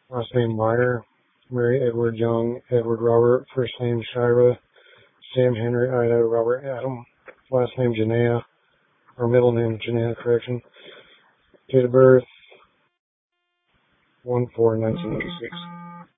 last name Meyer, Mary Edward Young, Edward Robert, first name Shira, Sam Henry Ida Robert Adam, last name Janaea, or middle name Janaea, correction. Date of birth 1/4/1996.